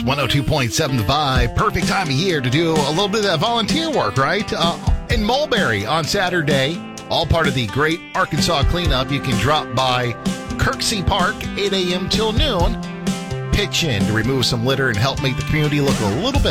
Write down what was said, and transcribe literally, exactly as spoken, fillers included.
one oh two point seven The Vibe. Perfect time of year to do a little bit of that volunteer work, right? Uh, in Mulberry on Saturday, all part of the Great Arkansas Cleanup. You can drop by Kirksey Park, eight a.m. till noon. Pitch in to remove some litter and help make the community look a little better.